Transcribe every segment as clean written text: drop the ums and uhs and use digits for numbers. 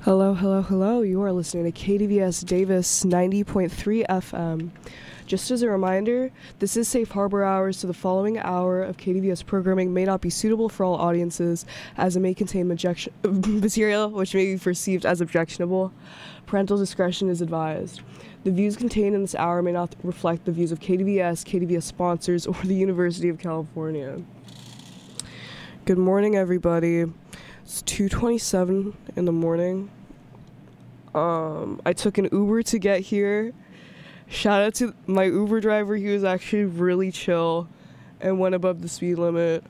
Hello, hello, hello. You are listening to KDVS Davis 90.3 FM. Just as a reminder, this is Safe Harbor Hours, so the following hour of KDVS programming may not be suitable for all audiences, as it may contain material which may be perceived as objectionable. Parental discretion is advised. The views contained in this hour may not reflect the views of KDVS, KDVS sponsors, or the University of California. Good morning, everybody. It's 2:27 in the morning. I took an Uber to get here. Shout out to my Uber driver. He was actually really chill and went above the speed limit.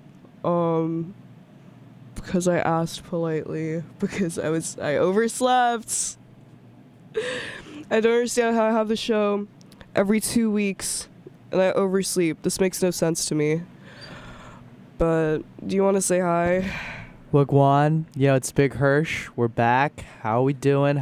Because I asked politely because I overslept. I don't understand how I have the show every 2 weeks and I oversleep. This makes no sense to me. But do you want to say hi? Wagwan, it's Big Hirsch. We're back. How we doing?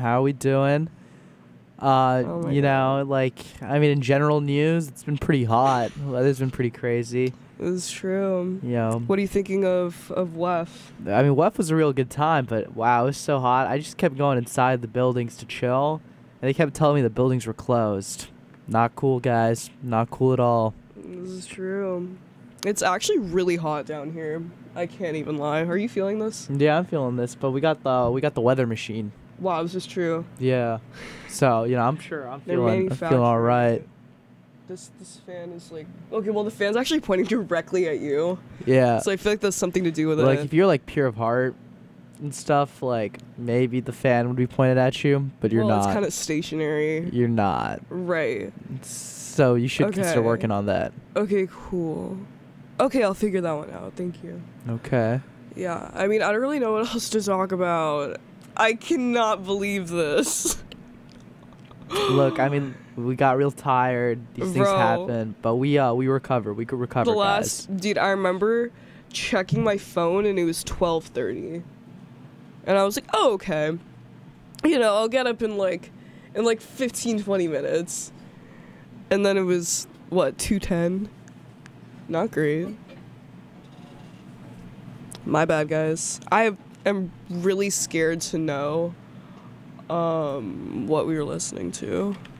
Oh my God. In general news, it's been pretty hot. Weather's been pretty crazy. It's true. You know, What are you thinking of WEF? WEF was a real good time, but wow, it was so hot. I just kept going inside the buildings to chill, and they kept telling me the buildings were closed. Not cool, guys. Not cool at all. This is true. It's actually really hot down here. I can't even lie. Are you feeling this? Yeah, I'm feeling this, but we got the weather machine. Wow, this is true. Yeah. So, I'm They're feeling all right. This fan is like... Okay, well, the fan's actually pointing directly at you. Yeah. So I feel like that's something to do with Like, it. if you're, pure of heart and stuff, maybe the fan would be pointed at you, but you're not. It's kind of stationary. You're not. Right. So you should consider Okay. working on that. Okay, cool. Okay, I'll figure that one out. Thank you. Okay. Yeah, I don't really know what else to talk about. I cannot believe this. Look, we got real tired. These things Bro. happen, but we recover. We could recover, guys. Dude, I remember checking my phone and it was 12:30. And I was like, oh, okay. I'll get up in 15, 20 minutes. And then it was, 2:10? Not great. My bad, guys. I am really scared to know what we were listening to.